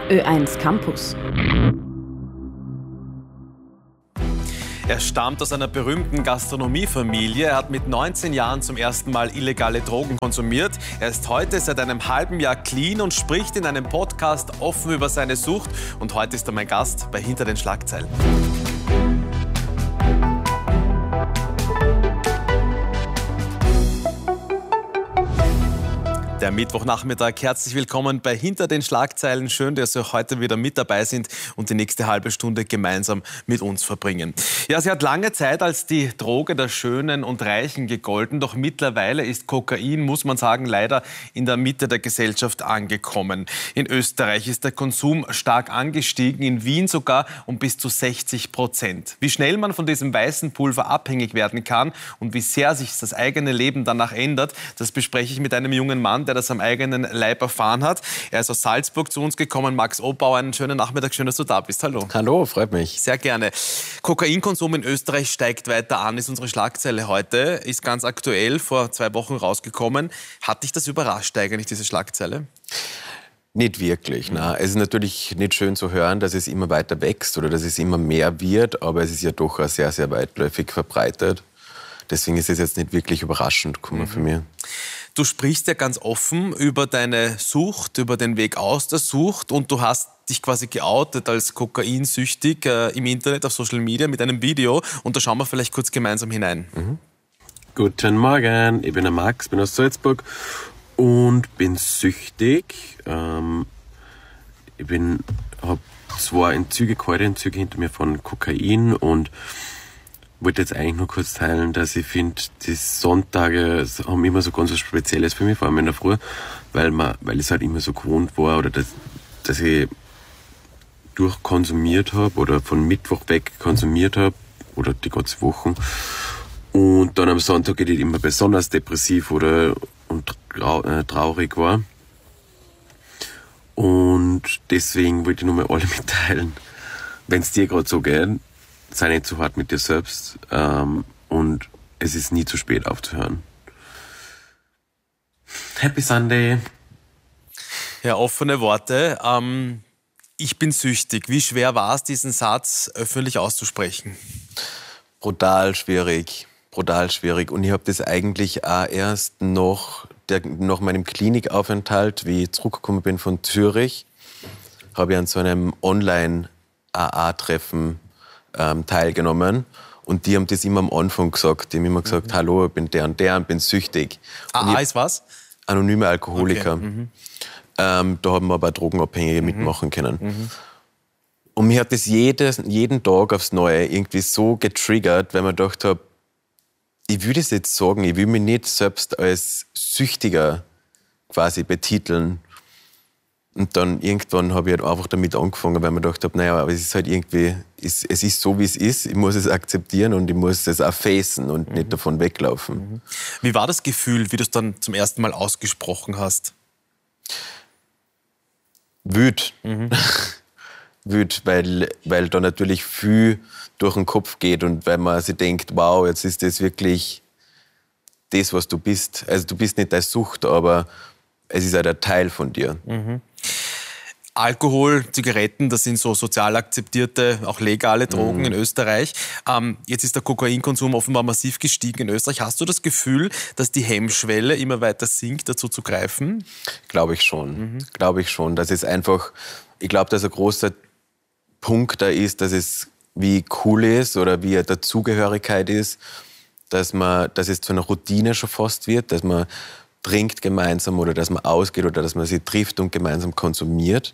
Ö1 Campus. Er stammt aus einer berühmten Gastronomiefamilie. Er hat mit 19 Jahren zum ersten Mal illegale Drogen konsumiert. Er ist heute seit einem halben Jahr clean und spricht in einem Podcast offen über seine Sucht. Und heute ist er mein Gast bei Hinter den Schlagzeilen. Der Mittwochnachmittag, herzlich willkommen bei Hinter den Schlagzeilen. Schön, dass Sie heute wieder mit dabei sind und die nächste halbe Stunde gemeinsam mit uns verbringen. Ja, sie hat lange Zeit als die Droge der Schönen und Reichen gegolten, doch mittlerweile ist Kokain, muss man sagen, leider in der Mitte der Gesellschaft angekommen. In Österreich ist der Konsum stark angestiegen, in Wien sogar um bis zu 60%. Wie schnell man von diesem weißen Pulver abhängig werden kann und wie sehr sich das eigene Leben danach ändert, das bespreche ich mit einem jungen Mann, der das am eigenen Leib erfahren hat. Er ist aus Salzburg zu uns gekommen. Max Obauer, einen schönen Nachmittag. Schön, dass du da bist. Hallo. Hallo, freut mich. Sehr gerne. Kokainkonsum in Österreich steigt weiter an, ist unsere Schlagzeile heute. Ist ganz aktuell, vor 2 Wochen rausgekommen. Hat dich das überrascht eigentlich, diese Schlagzeile? Nicht wirklich. Nein. Es ist natürlich nicht schön zu hören, dass es immer weiter wächst oder dass es immer mehr wird, aber es ist ja doch auch sehr, sehr weitläufig verbreitet. Deswegen ist es jetzt nicht wirklich überraschend gekommen für mich. Du sprichst ja ganz offen über deine Sucht, über den Weg aus der Sucht und du hast dich quasi geoutet als kokainsüchtig im Internet, auf Social Media mit einem Video und da schauen wir vielleicht kurz gemeinsam hinein. Guten Morgen, ich bin der Max, bin aus Salzburg und bin süchtig. Ich habe 2 kalte Entzüge hinter mir von Kokain und wollte jetzt eigentlich nur kurz teilen, dass ich finde, die Sonntage haben immer so ganz was Spezielles für mich, vor allem in der Früh, weil ich es halt immer so gewohnt war oder dass ich durchkonsumiert habe oder von Mittwoch weg konsumiert habe oder die ganze Woche. Und dann am Sonntag ich immer besonders depressiv und traurig war. Und deswegen wollte ich nur mal alle mitteilen, wenn es dir gerade so geht, sei nicht zu hart mit dir selbst und es ist nie zu spät aufzuhören. Happy Sunday! Ja, offene Worte. Ich bin süchtig. Wie schwer war es, diesen Satz öffentlich auszusprechen? Brutal schwierig. Und ich habe das eigentlich auch erst nach meinem Klinikaufenthalt, wie ich zurückgekommen bin von Zürich, habe ich an so einem Online-AA-Treffen teilgenommen. Und die haben das immer am Anfang gesagt. Die haben immer gesagt, hallo, ich bin der und bin süchtig. AA ist was? Anonyme Alkoholiker. Okay. Da haben wir aber Drogenabhängige mitmachen können. Und mich hat das jeden Tag aufs Neue irgendwie so getriggert, weil man gedacht habe, ich will das jetzt sagen, ich will mich nicht selbst als Süchtiger quasi betiteln. Und dann irgendwann habe ich halt einfach damit angefangen, weil man gedacht habe, naja, aber es ist halt irgendwie, es ist so, wie es ist. Ich muss es akzeptieren und ich muss es auch facen und nicht davon weglaufen. Wie war das Gefühl, wie du es dann zum ersten Mal ausgesprochen hast? Wüt, weil da natürlich viel durch den Kopf geht und weil man sich denkt, wow, jetzt ist das wirklich das, was du bist. Also du bist nicht deine Sucht, aber es ist halt ein Teil von dir. Alkohol, Zigaretten, das sind so sozial akzeptierte, auch legale Drogen in Österreich. Jetzt ist der Kokainkonsum offenbar massiv gestiegen in Österreich. Hast du das Gefühl, dass die Hemmschwelle immer weiter sinkt, dazu zu greifen? Glaube ich schon. Das ist einfach, ich glaube, dass ein großer Punkt da ist, dass es wie cool ist oder wie eine Dazugehörigkeit ist, dass es zu einer Routine schon fast wird, dass man trinkt gemeinsam oder dass man ausgeht oder dass man sich trifft und gemeinsam konsumiert.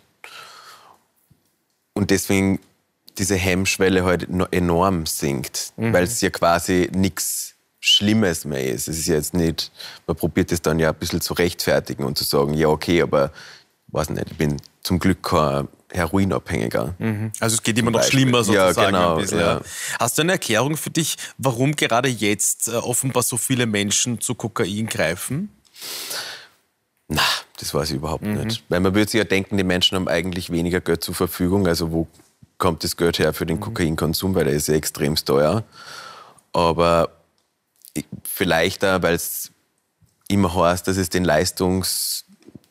Und deswegen diese Hemmschwelle heute enorm sinkt, weil es ja quasi nichts Schlimmes mehr ist. Es ist ja jetzt nicht, man probiert es dann ja ein bisschen zu rechtfertigen und zu sagen, ja okay, aber weiß nicht, ich bin zum Glück kein Heroinabhängiger. Also es geht immer noch schlimmer sozusagen. Ja, genau. Ein bisschen, ja. Hast du eine Erklärung für dich, warum gerade jetzt offenbar so viele Menschen zu Kokain greifen? Na, das weiß ich überhaupt nicht. Weil man würde sich ja denken, die Menschen haben eigentlich weniger Geld zur Verfügung. Also wo kommt das Geld her für den Kokainkonsum? Weil der ist ja extrem teuer. Aber vielleicht auch, weil es immer heißt, dass es den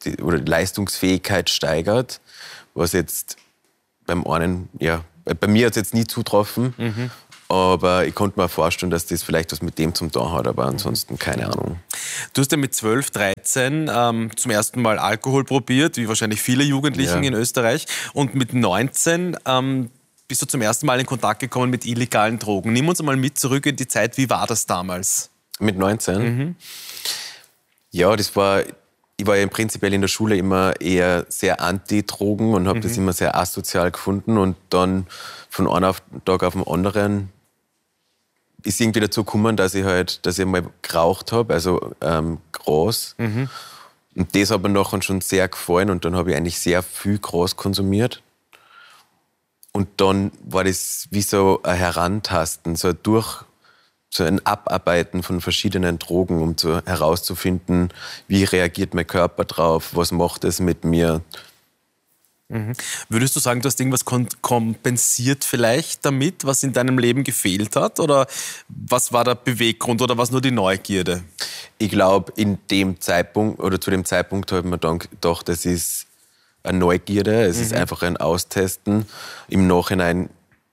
die Leistungsfähigkeit steigert, was jetzt beim einen, ja, bei mir hat es jetzt nie zutroffen, aber ich konnte mir auch vorstellen, dass das vielleicht was mit dem zum tun hat, aber ansonsten keine Ahnung. Du hast ja mit 12, 13 zum ersten Mal Alkohol probiert, wie wahrscheinlich viele Jugendlichen in Österreich. Und mit 19 bist du zum ersten Mal in Kontakt gekommen mit illegalen Drogen. Nimm uns einmal mit zurück in die Zeit. Wie war das damals? Mit 19? Ja, ich war ja prinzipiell in der Schule immer eher sehr anti-Drogen und habe das immer sehr asozial gefunden. Und dann von einem Tag auf den anderen ist irgendwie dazu gekommen, dass ich mal geraucht habe, also Gras. Und das hat mir nachher schon sehr gefallen und dann habe ich eigentlich sehr viel Gras konsumiert. Und dann war das wie so ein Herantasten, so ein Abarbeiten von verschiedenen Drogen, um herauszufinden, wie reagiert mein Körper drauf, was macht es mit mir. Würdest du sagen, du hast irgendwas kompensiert vielleicht damit, was in deinem Leben gefehlt hat? Oder was war der Beweggrund oder was nur die Neugierde? Ich glaube, zu dem Zeitpunkt habe ich mir dann gedacht, das ist eine Neugierde, es ist einfach ein Austesten. Im Nachhinein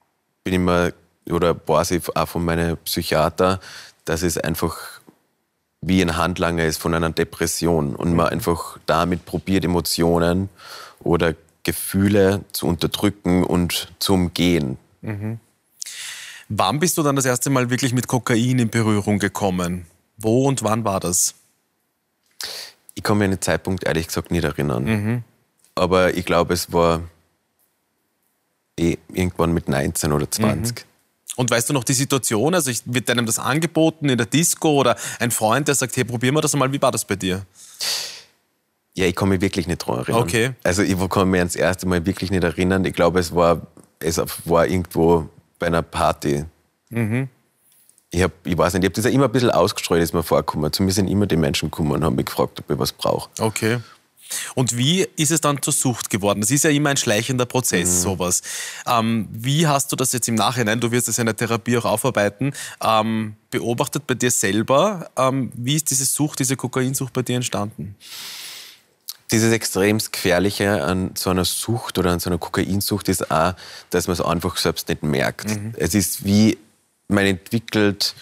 weiß ich auch von meinen Psychiater, dass es einfach wie ein Handlanger ist von einer Depression und man einfach damit probiert, Emotionen oder Gefühle zu unterdrücken und zu umgehen. Wann bist du dann das erste Mal wirklich mit Kokain in Berührung gekommen? Wo und wann war das? Ich kann mich an den Zeitpunkt ehrlich gesagt nicht erinnern. Aber ich glaube, es war irgendwann mit 19 oder 20. Und weißt du noch die Situation? Also wird einem das angeboten in der Disco oder ein Freund, der sagt, hey, probieren wir das mal. Wie war das bei dir? Ja, ich kann mich wirklich nicht daran erinnern. Okay. Also ich kann mich ans erste Mal wirklich nicht erinnern. Ich glaube, es war irgendwo bei einer Party. Ich weiß nicht, ich habe das ja immer ein bisschen ausgestreut, ist mir vorgekommen. Zu mir sind immer die Menschen gekommen und haben mich gefragt, ob ich was brauche. Okay. Und wie ist es dann zur Sucht geworden? Das ist ja immer ein schleichender Prozess, sowas. Wie hast du das jetzt im Nachhinein, du wirst es ja in der Therapie auch aufarbeiten, beobachtet bei dir selber? Wie ist diese Sucht, diese Kokainsucht bei dir entstanden? Dieses extrem Gefährliche an so einer Sucht oder an so einer Kokainsucht ist auch, dass man es einfach selbst nicht merkt. Es ist wie, man entwickelt,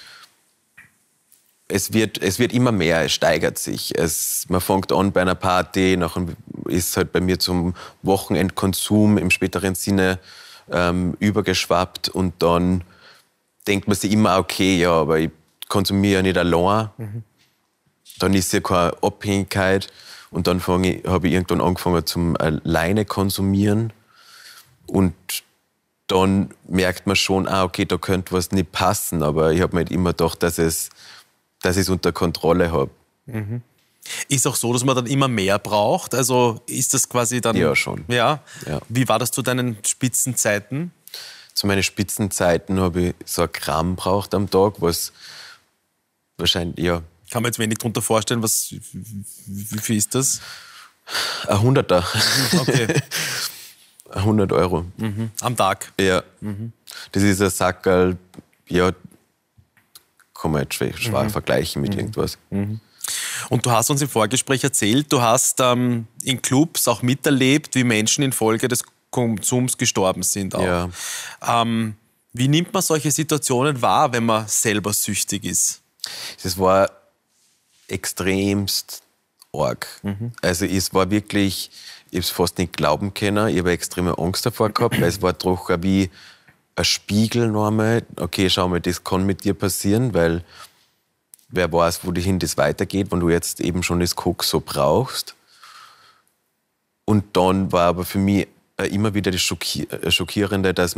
es wird immer mehr, es steigert sich. Man fängt an bei einer Party, nachher ist es halt bei mir zum Wochenendkonsum im späteren Sinne übergeschwappt und dann denkt man sich immer, okay, ja, aber ich konsumiere ja nicht allein. Dann ist ja keine Abhängigkeit. Und dann habe ich irgendwann angefangen zum alleine konsumieren. Und dann merkt man schon, okay, da könnte was nicht passen. Aber ich habe mir halt immer gedacht, dass ich es unter Kontrolle habe. Ist auch so, dass man dann immer mehr braucht? Also ist das quasi dann... Ja, schon. Ja? Ja. Wie war das zu deinen Spitzenzeiten? Zu meinen Spitzenzeiten habe ich so 1 Gramm braucht am Tag, was wahrscheinlich, ja... Kann man jetzt wenig darunter vorstellen, wie viel ist das? Ein Hunderter. Okay. 100 Euro. Am Tag? Ja. Das ist ein Sackerl, ja, kann man jetzt schwer vergleichen mit irgendwas. Und du hast uns im Vorgespräch erzählt, du hast in Clubs auch miterlebt, wie Menschen infolge des Konsums gestorben sind. Auch. Ja. Wie nimmt man solche Situationen wahr, wenn man selber süchtig ist? Das war extremst arg. Also es war wirklich, ich habe es fast nicht glauben können, ich habe extreme Angst davor gehabt, weil es war doch wie ein Spiegel nochmal. Okay, schau mal, das kann mit dir passieren, weil wer weiß, wohin das weitergeht, wenn du jetzt eben schon das Koks so brauchst. Und dann war aber für mich immer wieder das Schockierende, dass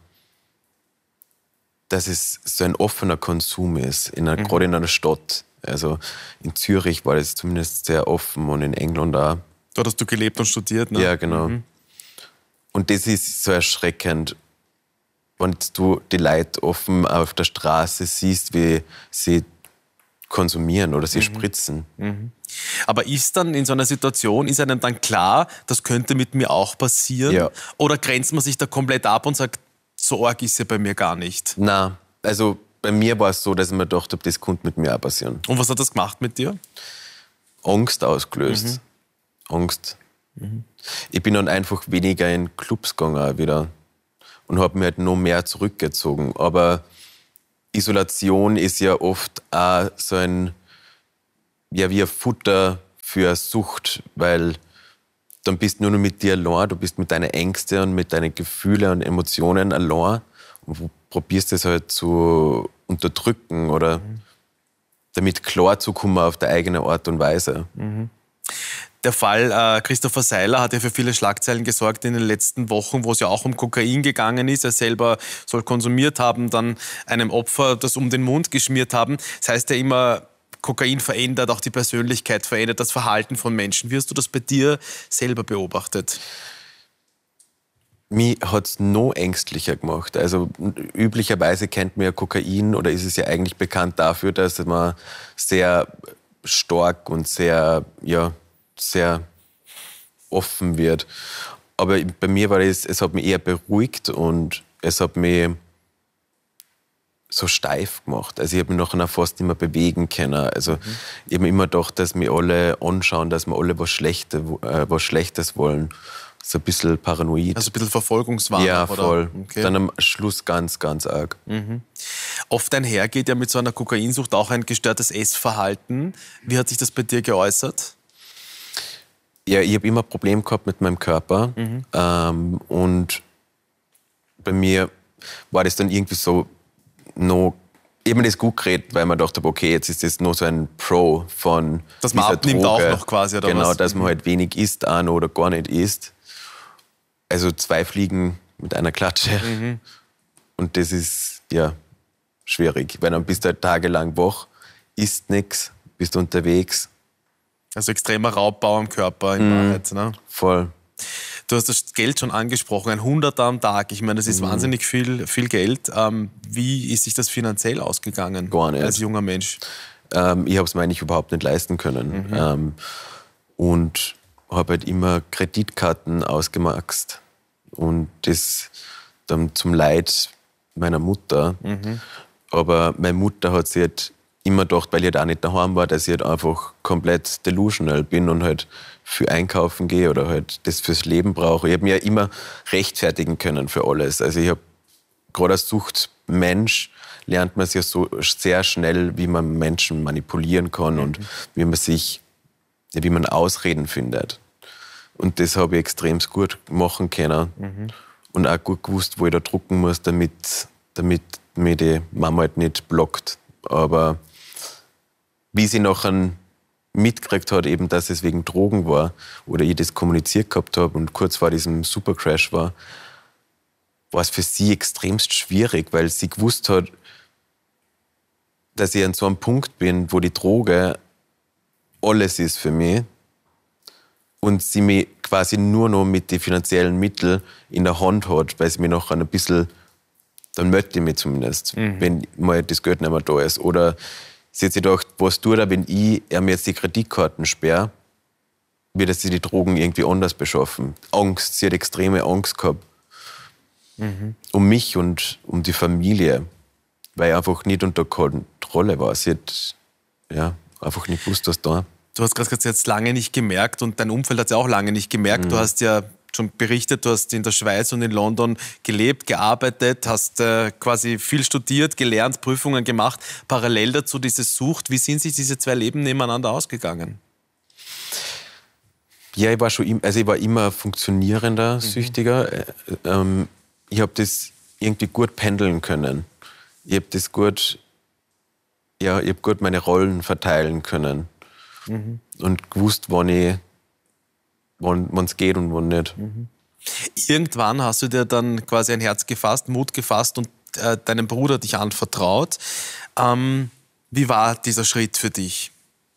es so ein offener Konsum ist, gerade in einer Stadt. Also in Zürich war das zumindest sehr offen und in England auch. Dort hast du gelebt und studiert, ne? Ja, genau. Und das ist so erschreckend, wenn du die Leute offen auf der Straße siehst, wie sie konsumieren oder sie spritzen. Aber ist dann in so einer Situation, ist einem dann klar, das könnte mit mir auch passieren? Ja. Oder grenzt man sich da komplett ab und sagt, so arg ist ja bei mir gar nicht? Nein, also bei mir war es so, dass ich mir gedacht habe, das könnte mit mir auch passieren. Und was hat das gemacht mit dir? Angst ausgelöst. Angst. Ich bin dann einfach weniger in Clubs gegangen auch wieder und habe mich halt noch mehr zurückgezogen. Aber Isolation ist ja oft auch so ein, ja, wie ein Futter für eine Sucht, weil dann bist du nur noch mit dir allein, du bist mit deinen Ängsten und mit deinen Gefühlen und Emotionen allein und probierst das halt zu unterdrücken oder damit klarzukommen auf der eigene Art und Weise. Der Fall Christopher Seiler hat ja für viele Schlagzeilen gesorgt in den letzten Wochen, wo es ja auch um Kokain gegangen ist. Er selber soll konsumiert haben, dann einem Opfer das um den Mund geschmiert haben. Das heißt ja immer, Kokain verändert auch die Persönlichkeit, verändert das Verhalten von Menschen. Wie hast du das bei dir selber beobachtet? Mich hat es noch ängstlicher gemacht. Also üblicherweise kennt man ja Kokain oder ist es ja eigentlich bekannt dafür, dass man sehr stark und sehr offen wird. Aber bei mir war es hat mich eher beruhigt und es hat mich so steif gemacht. Also ich habe mich nachher fast nicht mehr bewegen können. Also ich habe mir immer gedacht, dass mich alle anschauen, dass wir alle was Schlechtes wollen. So ein bisschen paranoid. Also ein bisschen Verfolgungswahn. Ja, oder? voll. Okay. Dann am Schluss ganz, ganz arg. Oft einhergeht ja mit so einer Kokainsucht auch ein gestörtes Essverhalten. Wie hat sich das bei dir geäußert? Ja, ich habe immer ein Problem gehabt mit meinem Körper. Und bei mir war das dann irgendwie so noch, ich habe mir das gut geredet, weil man dachte, okay, jetzt ist das nur so ein Pro von dass man dieser abnimmt Droge. auch noch quasi, oder genau, was? dass man halt wenig isst auch noch oder gar nicht isst. Also 2 Fliegen mit einer Klatsche. Und das ist, ja, schwierig, weil dann bist du halt tagelang wach, isst nichts, bist unterwegs. Also extremer Raubbau am Körper in Wahrheit. Ne? Voll. Du hast das Geld schon angesprochen, ein Hunderter am Tag. Ich meine, das ist wahnsinnig viel Geld. Wie ist sich das finanziell ausgegangen? Gar nicht. Als junger Mensch? Ich habe es mir eigentlich überhaupt nicht leisten können. Und habe halt immer Kreditkarten ausgemaxt. Und das dann zum Leid meiner Mutter. Aber meine Mutter hat sich halt immer gedacht, weil ich halt auch nicht daheim war, dass ich halt einfach komplett delusional bin und halt viel einkaufen gehe oder halt das fürs Leben brauche. Ich habe mich ja immer rechtfertigen können für alles. Also ich habe gerade als Suchtmensch lernt man es ja so sehr schnell, wie man Menschen manipulieren kann und wie man Ausreden findet. Und das habe ich extrem gut machen können und auch gut gewusst, wo ich da drucken muss, damit mir die Mama halt nicht blockt. Aber wie sie nachher mitgekriegt hat, eben, dass es wegen Drogen war oder ich das kommuniziert gehabt habe und kurz vor diesem Supercrash war es für sie extremst schwierig, weil sie gewusst hat, dass ich an so einem Punkt bin, wo die Droge alles ist für mich und sie mich quasi nur noch mit den finanziellen Mitteln in der Hand hat, weil sie mich nachher ein bisschen, dann möchte ich mich zumindest, wenn mal das Geld nicht mehr da ist. Oder sie hat sich gedacht, was tut er, wenn ich mir jetzt die Kreditkarten sperre, wird er sich die Drogen irgendwie anders beschaffen. Angst, sie hat extreme Angst gehabt. Um mich und um die Familie, weil ich einfach nicht unter Kontrolle war. Sie hat einfach nicht gewusst, was da. Du hast gerade gesagt, sie hat es lange nicht gemerkt und dein Umfeld hat es auch lange nicht gemerkt. Du hast ja schon berichtet, du hast in der Schweiz und in London gelebt, gearbeitet, hast quasi viel studiert, gelernt, Prüfungen gemacht. Parallel dazu diese Sucht. Wie sind sich diese 2 Leben nebeneinander ausgegangen? Ja, ich war immer funktionierender Süchtiger. Ich habe das irgendwie gut pendeln können. Ich habe gut meine Rollen verteilen können. Und gewusst, wann es geht und wann nicht. Irgendwann hast du dir dann quasi ein Herz gefasst, Mut gefasst und deinem Bruder dich anvertraut. Wie war dieser Schritt für dich?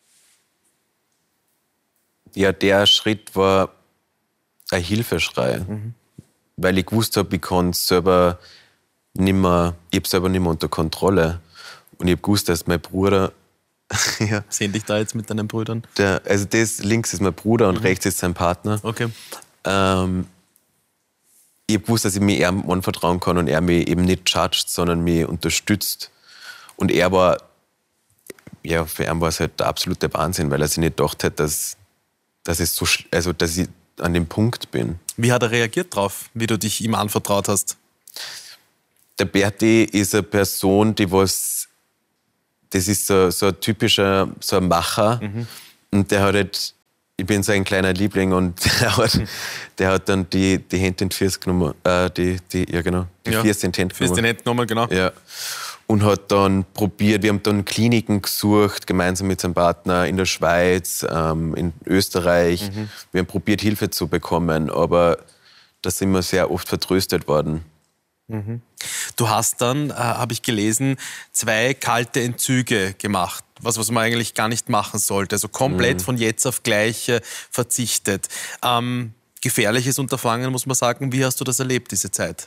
Ja, der Schritt war ein Hilfeschrei. Weil ich gewusst habe, ich habe selber nicht mehr unter Kontrolle. Und ich habe gewusst, dass mein Bruder Sehen dich da jetzt mit deinen Brüdern? Also das links ist mein Bruder und rechts ist sein Partner. Okay. Ich habe gewusst, dass ich mir ihm anvertrauen kann und er mich eben nicht judgt, sondern mich unterstützt. Und für ihn war es halt der absolute Wahnsinn, weil er sich nicht gedacht hat, dass dass dass ich an dem Punkt bin. Wie hat er reagiert drauf, wie du dich ihm anvertraut hast? Der Berti ist eine Person, das ist so ein typischer, so ein Macher. Und der hat halt, ich bin so ein kleiner Liebling und der hat dann die Hände in die Füße genommen, die Füße in die Hände genommen, genau. Ja. Und hat dann probiert, wir haben dann Kliniken gesucht, gemeinsam mit seinem Partner in der Schweiz, in Österreich. Wir haben probiert, Hilfe zu bekommen, aber da sind wir sehr oft vertröstet worden. Du hast dann, habe ich gelesen, 2 kalte Entzüge gemacht, was man eigentlich gar nicht machen sollte. Also komplett von jetzt auf gleich verzichtet. Gefährliches Unterfangen, muss man sagen. Wie hast du das erlebt, diese Zeit?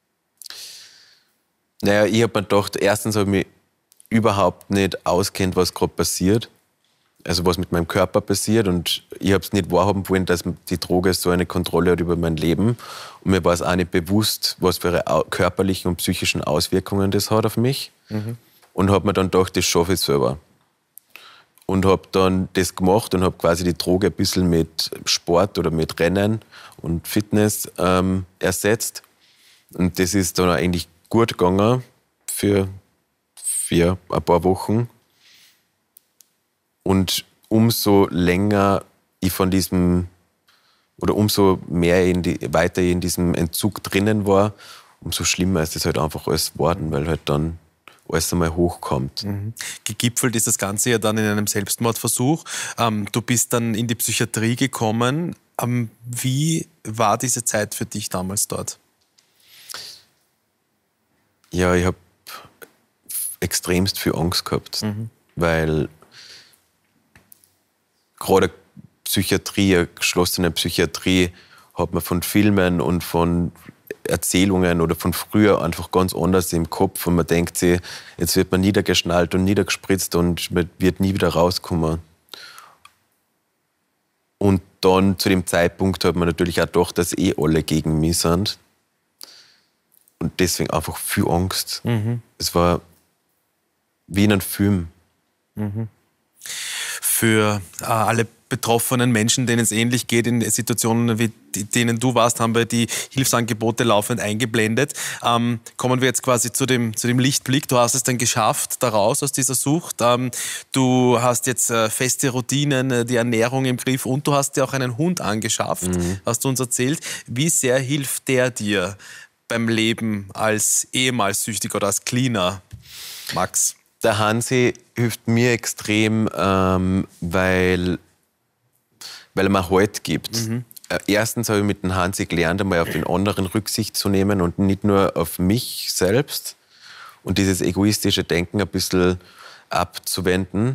Naja, ich habe mir gedacht, erstens habe ich mich überhaupt nicht auskennt, was gerade passiert. Also was mit meinem Körper passiert. Und ich habe es nicht wahrhaben wollen, dass die Droge so eine Kontrolle hat über mein Leben. Und mir war es auch nicht bewusst, was für körperlichen und psychischen Auswirkungen das hat auf mich. Und habe mir dann gedacht, das schaffe ich selber. Und habe dann das gemacht und habe quasi die Droge ein bisschen mit Sport oder mit Rennen und Fitness ersetzt. Und das ist dann eigentlich gut gegangen für ein paar Wochen. Und umso länger ich von diesem, oder umso mehr weiter ich in diesem Entzug drinnen war, umso schlimmer ist es halt einfach alles geworden, weil halt dann alles einmal hochkommt. Gegipfelt ist das Ganze ja dann in einem Selbstmordversuch. Du bist dann in die Psychiatrie gekommen. Wie war diese Zeit für dich damals dort? Ja, ich habe extremst viel Angst gehabt, weil gerade Psychiatrie, eine geschlossene Psychiatrie, hat man von Filmen und von Erzählungen oder von früher einfach ganz anders im Kopf und man denkt sich, jetzt wird man niedergeschnallt und niedergespritzt und man wird nie wieder rauskommen. Und dann zu dem Zeitpunkt hat man natürlich auch gedacht, dass alle gegen mich sind. Und deswegen einfach viel Angst. Es war wie in einem Film. Für alle betroffenen Menschen, denen es ähnlich geht, in Situationen, wie denen du warst, haben wir die Hilfsangebote laufend eingeblendet. Kommen wir jetzt quasi zu dem Lichtblick. Du hast es dann geschafft, da raus aus dieser Sucht. Du hast jetzt feste Routinen, die Ernährung im Griff und du hast dir auch einen Hund angeschafft, hast du uns erzählt. Wie sehr hilft der dir beim Leben als ehemals Süchtiger oder als Cleaner, Max? Der Hansi hilft mir extrem, weil er mir Halt gibt. Erstens habe ich mit dem Hansi gelernt, einmal auf den anderen Rücksicht zu nehmen und nicht nur auf mich selbst und dieses egoistische Denken ein bisschen abzuwenden.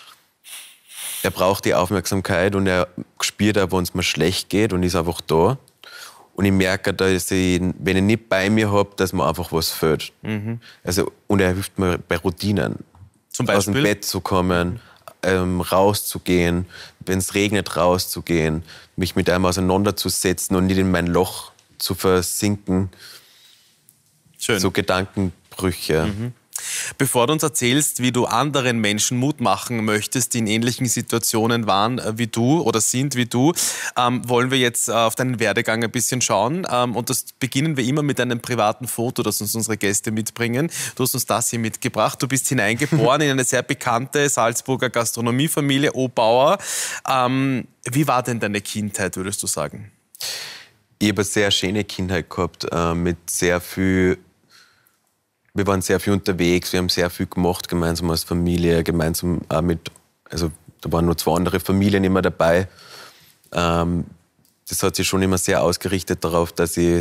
Er braucht die Aufmerksamkeit und er spürt auch, wenn es mir schlecht geht und ist einfach da. Und ich merke, dass wenn ich nicht bei mir habe, dass mir einfach was fehlt. Also, und er hilft mir bei Routinen. Zum Beispiel? Aus dem Bett zu kommen, rauszugehen, wenn es regnet, rauszugehen, mich mit einem auseinanderzusetzen und nicht in mein Loch zu versinken. Schön. So Gedankenbrüche. Bevor du uns erzählst, wie du anderen Menschen Mut machen möchtest, die in ähnlichen Situationen waren wie du oder sind wie du, wollen wir jetzt auf deinen Werdegang ein bisschen schauen. Und das beginnen wir immer mit einem privaten Foto, das uns unsere Gäste mitbringen. Du hast uns das hier mitgebracht. Du bist hineingeboren in eine sehr bekannte Salzburger Gastronomiefamilie, Obauer. Wie war denn deine Kindheit, würdest du sagen? Ich habe eine sehr schöne Kindheit gehabt, mit sehr viel. Wir waren sehr viel unterwegs, wir haben sehr viel gemacht, gemeinsam als Familie, gemeinsam auch also da waren nur 2 andere Familien immer dabei. Das hat sich schon immer sehr ausgerichtet darauf, dass wir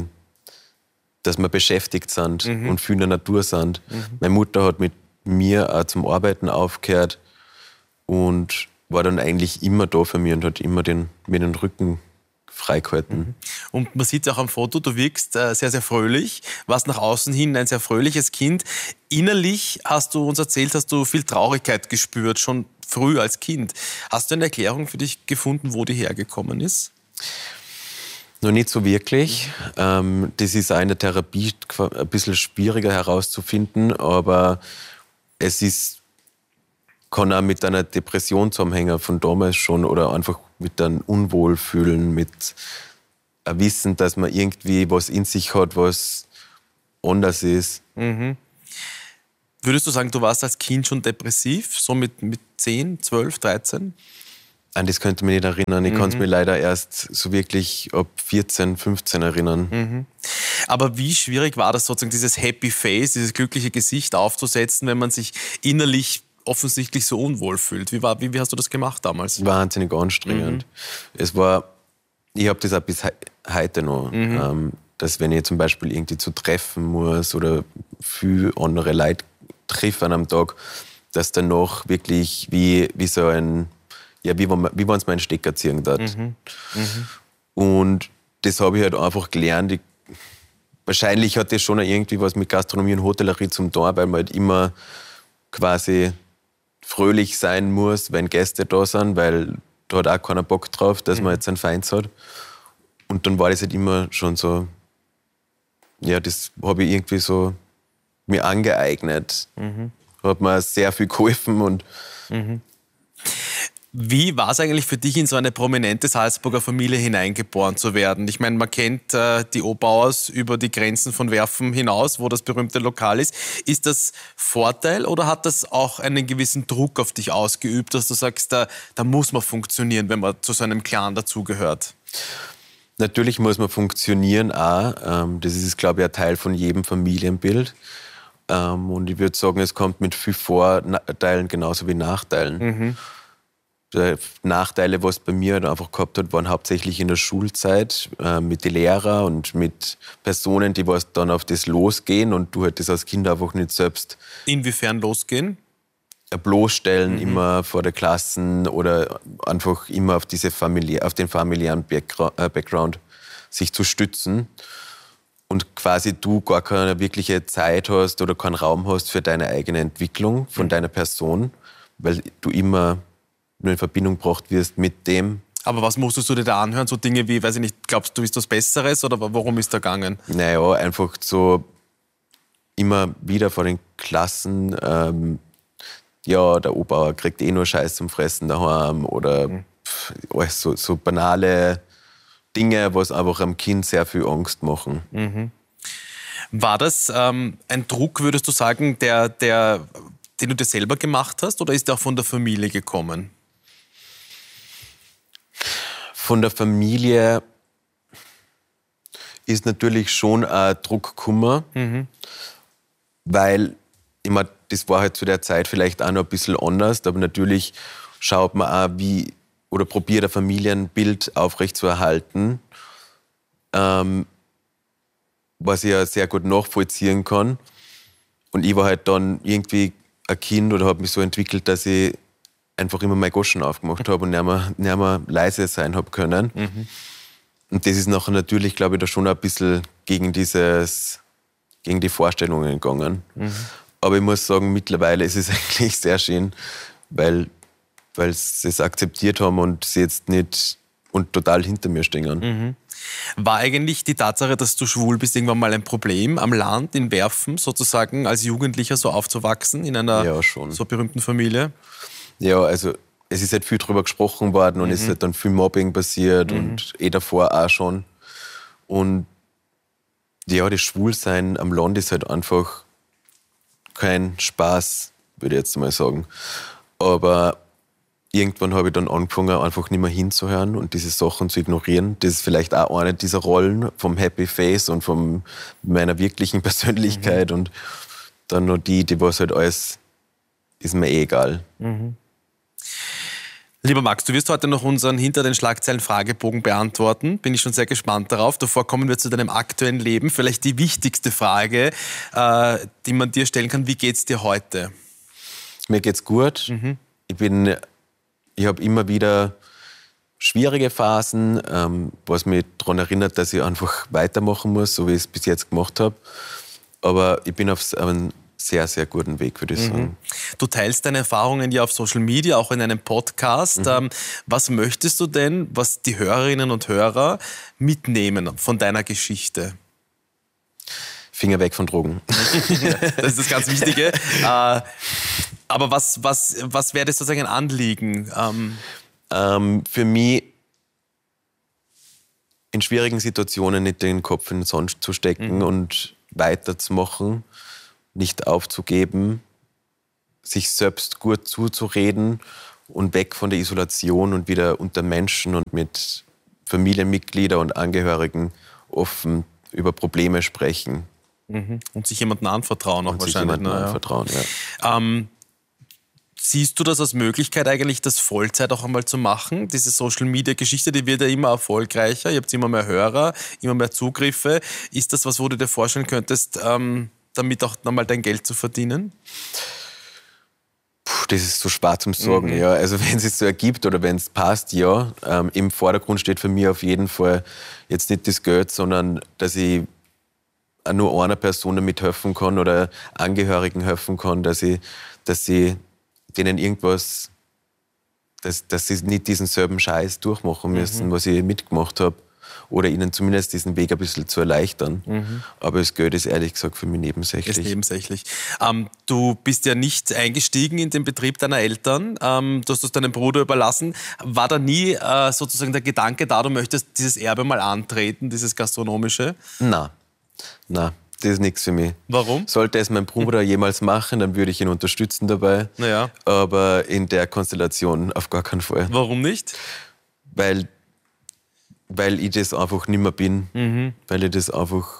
beschäftigt sind und viel in der Natur sind. Meine Mutter hat mit mir auch zum Arbeiten aufgehört und war dann eigentlich immer da für mich und hat immer mir den Rücken freigehalten. Und man sieht es auch am Foto, du wirkst sehr, sehr fröhlich, warst nach außen hin ein sehr fröhliches Kind. Innerlich hast du uns erzählt, hast du viel Traurigkeit gespürt, schon früh als Kind. Hast du eine Erklärung für dich gefunden, wo die hergekommen ist? Noch nicht so wirklich. Das ist auch in der Therapie ein bisschen schwieriger herauszufinden, aber kann auch mit einer Depression zusammenhängen von damals schon oder einfach mit einem Unwohlfühlen, mit einem Wissen, dass man irgendwie was in sich hat, was anders ist. Würdest du sagen, du warst als Kind schon depressiv, so mit 10, 12, 13? An das könnte ich mich nicht erinnern. Ich kann es mir leider erst so wirklich ab 14, 15 erinnern. Aber wie schwierig war das sozusagen, dieses Happy Face, dieses glückliche Gesicht aufzusetzen, wenn man sich innerlich offensichtlich so unwohl fühlt? Wie hast du das gemacht damals? Wahnsinnig anstrengend. Ich habe das auch bis heute noch, dass wenn ich zum Beispiel irgendwie zu treffen muss oder viele andere Leute treffen am Tag, dass danach wirklich wie so ein, ja, wie wenn es mir einen Stecker ziehen hat. Und das habe ich halt einfach gelernt. Wahrscheinlich hat das schon irgendwie was mit Gastronomie und Hotellerie zum tun, weil man halt immer quasi fröhlich sein muss, wenn Gäste da sind, weil da hat auch keiner Bock drauf, dass man jetzt einen Feind hat. Und dann war das halt immer schon so, ja, das habe ich irgendwie so mir angeeignet. Hat mir sehr viel geholfen. Und Wie war es eigentlich für dich, in so eine prominente Salzburger Familie hineingeboren zu werden? Ich meine, man kennt die Obauers über die Grenzen von Werfen hinaus, wo das berühmte Lokal ist. Ist das Vorteil oder hat das auch einen gewissen Druck auf dich ausgeübt, dass du sagst, da muss man funktionieren, wenn man zu so einem Clan dazugehört? Natürlich muss man funktionieren auch. Das ist, glaube ich, ein Teil von jedem Familienbild. Und ich würde sagen, es kommt mit viel Vorteilen genauso wie Nachteilen. Die Nachteile, was bei mir einfach gehabt hat, waren hauptsächlich in der Schulzeit mit den Lehrern und mit Personen, die was dann auf das losgehen und du halt das als Kind einfach nicht selbst... Inwiefern losgehen? Bloßstellen immer vor der Klassen oder einfach immer auf den familiären Background sich zu stützen und quasi du gar keine wirkliche Zeit hast oder keinen Raum hast für deine eigene Entwicklung von deiner Person, weil du immer nur in Verbindung gebracht wirst mit dem. Aber was musstest du dir da anhören? So Dinge wie, weiß ich nicht, glaubst du, bist was Besseres oder worum ist da gegangen? Naja, einfach so immer wieder vor den Klassen, ja, der Obauer kriegt eh nur Scheiß zum Fressen daheim oder alles so banale Dinge, was einfach am Kind sehr viel Angst machen. War das ein Druck, würdest du sagen, den du dir selber gemacht hast oder ist der auch von der Familie gekommen? Von der Familie ist natürlich schon ein Druck gekommen, weil ich meine, das war halt zu der Zeit vielleicht auch noch ein bisschen anders, aber natürlich schaut man auch, oder probiert ein Familienbild aufrechtzuerhalten, was ich ja sehr gut nachvollziehen kann. Und ich war halt dann irgendwie ein Kind oder habe mich so entwickelt, dass ich einfach immer meine Goschen aufgemacht habe und nicht mehr leise sein habe können. Und das ist nachher natürlich, glaube ich, da schon ein bisschen gegen die Vorstellungen gegangen. Aber ich muss sagen, mittlerweile ist es eigentlich sehr schön, weil sie es akzeptiert haben und sie jetzt nicht und total hinter mir stehen. War eigentlich die Tatsache, dass du schwul bist, irgendwann mal ein Problem am Land, in Werfen sozusagen, als Jugendlicher so aufzuwachsen in einer so berühmten Familie? Ja, also es ist halt viel drüber gesprochen worden und es ist halt dann viel Mobbing passiert und davor auch schon. Und ja, das Schwulsein am Land ist halt einfach kein Spaß, würde ich jetzt mal sagen. Aber irgendwann habe ich dann angefangen, einfach nicht mehr hinzuhören und diese Sachen zu ignorieren. Das ist vielleicht auch eine dieser Rollen vom Happy Face und von meiner wirklichen Persönlichkeit. Und dann noch die was halt alles, ist mir eh egal. Lieber Max, du wirst heute noch unseren Hinter den Schlagzeilen Fragebogen beantworten. Bin ich schon sehr gespannt darauf. Davor kommen wir zu deinem aktuellen Leben. Vielleicht die wichtigste Frage, die man dir stellen kann. Wie geht's dir heute? Mir geht's gut. Ich habe immer wieder schwierige Phasen, was mich daran erinnert, dass ich einfach weitermachen muss, so wie ich es bis jetzt gemacht habe. Aber ich bin auf einem sehr, sehr guten Weg, würde ich sagen. Du teilst deine Erfahrungen ja auf Social Media, auch in einem Podcast. Was möchtest du denn, was die Hörerinnen und Hörer mitnehmen von deiner Geschichte? Finger weg von Drogen. Das ist das ganz Wichtige. Aber was wäre das sozusagen ein Anliegen? Für mich in schwierigen Situationen nicht den Kopf in den Sand zu stecken und weiterzumachen, nicht aufzugeben, sich selbst gut zuzureden und weg von der Isolation und wieder unter Menschen und mit Familienmitgliedern und Angehörigen offen über Probleme sprechen. Und sich jemandem anvertrauen auch Und wahrscheinlich. sich jemandem anvertrauen, ja. Siehst du das als Möglichkeit eigentlich, das Vollzeit auch einmal zu machen? Diese Social-Media-Geschichte, die wird ja immer erfolgreicher. Ihr habt immer mehr Hörer, immer mehr Zugriffe. Ist das was, wo du dir vorstellen könntest, damit auch nochmal dein Geld zu verdienen? Das ist so schwer zum Sagen, ja. Also wenn es sich so ergibt oder wenn es passt, ja. Im Vordergrund steht für mich auf jeden Fall jetzt nicht das Geld, sondern dass ich auch nur einer Person damit helfen kann oder Angehörigen helfen kann, dass ich denen irgendwas, dass sie nicht diesen selben Scheiß durchmachen müssen, was ich mitgemacht habe. Oder ihnen zumindest diesen Weg ein bisschen zu erleichtern. Aber das Geld ist ehrlich gesagt für mich nebensächlich. Ist nebensächlich. Du bist ja nicht eingestiegen in den Betrieb deiner Eltern. Du hast es deinem Bruder überlassen. War da nie sozusagen der Gedanke da, du möchtest dieses Erbe mal antreten, dieses gastronomische? Nein, das ist nichts für mich. Warum? Sollte es mein Bruder jemals machen, dann würde ich ihn unterstützen dabei. Naja. Aber in der Konstellation auf gar keinen Fall. Warum nicht? Weil ich das einfach nicht mehr bin. Weil ich das einfach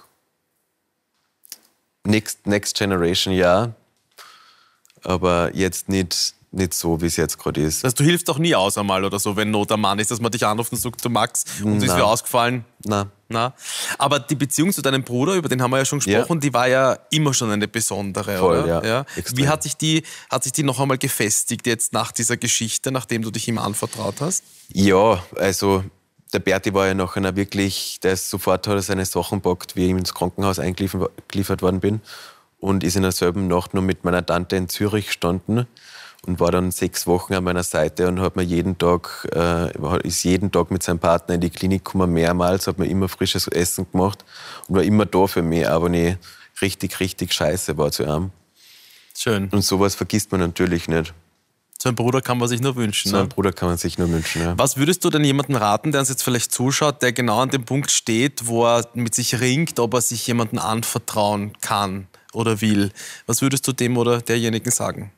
Next Generation, ja. Aber jetzt nicht so, wie es jetzt gerade ist. Also du hilfst doch nie aus einmal oder so, wenn Not am Mann ist, dass man dich anruft und sagt, du Max, uns ist wieder ausgefallen. Nein. Aber die Beziehung zu deinem Bruder, über den haben wir ja schon gesprochen, die war ja immer schon eine besondere, voll, oder? Ja. Wie hat sich die noch einmal gefestigt jetzt nach dieser Geschichte, nachdem du dich ihm anvertraut hast? Ja, also der Berti war ja nachher wirklich, hat er seine Sachen gepackt, wie ich ins Krankenhaus eingeliefert worden bin und ist in derselben Nacht noch mit meiner Tante in Zürich gestanden und war dann 6 Wochen an meiner Seite und ist jeden Tag mit seinem Partner in die Klinik gekommen, mehrmals, hat mir immer frisches Essen gemacht und war immer da für mich, auch wenn ich richtig, richtig scheiße war zu ihm. Schön. Und sowas vergisst man natürlich nicht. So einen Bruder kann man sich nur wünschen. So einen Bruder kann man sich nur wünschen, ja. Was würdest du denn jemandem raten, der uns jetzt vielleicht zuschaut, der genau an dem Punkt steht, wo er mit sich ringt, ob er sich jemandem anvertrauen kann oder will? Was würdest du dem oder derjenigen sagen?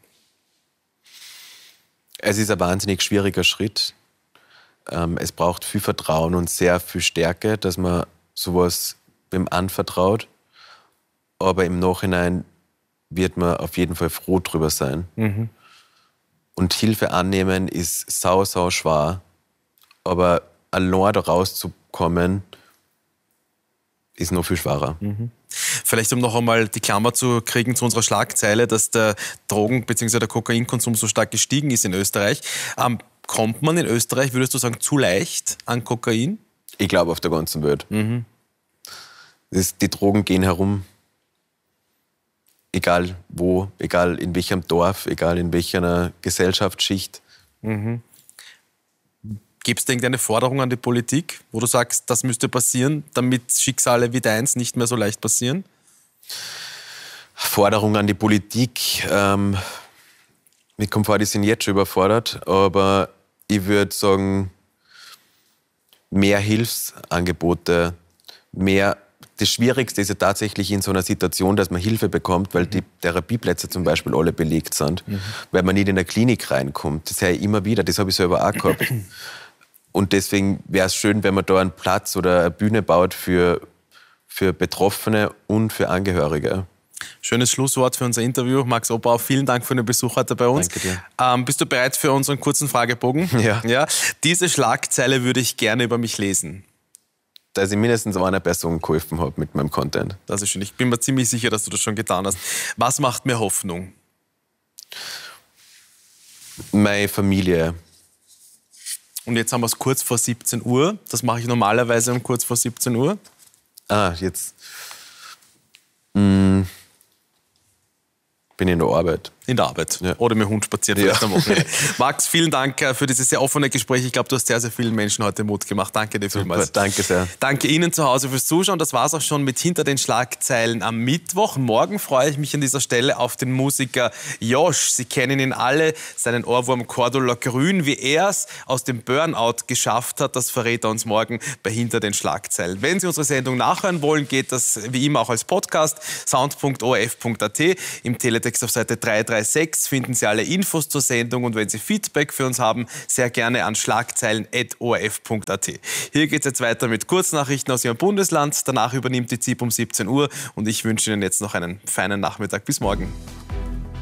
Es ist ein wahnsinnig schwieriger Schritt. Es braucht viel Vertrauen und sehr viel Stärke, dass man sowas wem anvertraut. Aber im Nachhinein wird man auf jeden Fall froh drüber sein. Und Hilfe annehmen ist sau schwer. Aber allein da rauszukommen, ist noch viel schwerer. Vielleicht, um noch einmal die Klammer zu kriegen zu unserer Schlagzeile, dass der Drogen- bzw. der Kokainkonsum so stark gestiegen ist in Österreich. Kommt man in Österreich, würdest du sagen, zu leicht an Kokain? Ich glaube auf der ganzen Welt. Die Drogen gehen herum. Egal wo, egal in welchem Dorf, egal in welcher Gesellschaftsschicht. Gibt es irgendeine Forderung an die Politik, wo du sagst, das müsste passieren, damit Schicksale wie deins nicht mehr so leicht passieren? Forderung an die Politik. Mir kommt vor, die sind jetzt schon überfordert, aber ich würde sagen, mehr Hilfsangebote, mehr. Das Schwierigste ist ja tatsächlich in so einer Situation, dass man Hilfe bekommt, weil die Therapieplätze zum Beispiel alle belegt sind, weil man nicht in eine Klinik reinkommt. Das höre ich immer wieder, das habe ich selber auch gehabt. Und deswegen wäre es schön, wenn man da einen Platz oder eine Bühne baut für Betroffene und für Angehörige. Schönes Schlusswort für unser Interview. Max Opau, vielen Dank für den Besuch heute bei uns. Danke dir. Bist du bereit für unseren kurzen Fragebogen? Ja. Diese Schlagzeile würde ich gerne über mich lesen. Dass ich mindestens einer Person geholfen habe mit meinem Content. Das ist schön. Ich bin mir ziemlich sicher, dass du das schon getan hast. Was macht mir Hoffnung? Meine Familie. Und jetzt haben wir es kurz vor 17 Uhr. Das mache ich normalerweise um kurz vor 17 Uhr. Jetzt. Bin in der Arbeit. In der Arbeit. Ja. Oder mit dem Hund spazieren vielleicht am Wochenende. Max, vielen Dank für dieses sehr offene Gespräch. Ich glaube, du hast sehr, sehr vielen Menschen heute Mut gemacht. Danke dir vielmals. Super, danke sehr. Danke Ihnen zu Hause fürs Zuschauen. Das war es auch schon mit Hinter den Schlagzeilen am Mittwoch. Morgen freue ich mich an dieser Stelle auf den Musiker Josh. Sie kennen ihn alle, seinen Ohrwurm Cordula Grün. Wie er es aus dem Burnout geschafft hat, das verrät er uns morgen bei Hinter den Schlagzeilen. Wenn Sie unsere Sendung nachhören wollen, geht das wie immer auch als Podcast. sound.orf.at. Im Teletext auf Seite 336 finden Sie alle Infos zur Sendung und wenn Sie Feedback für uns haben, sehr gerne an schlagzeilen.orf.at. Hier geht es jetzt weiter mit Kurznachrichten aus Ihrem Bundesland. Danach übernimmt die ZIP um 17 Uhr und ich wünsche Ihnen jetzt noch einen feinen Nachmittag. Bis morgen.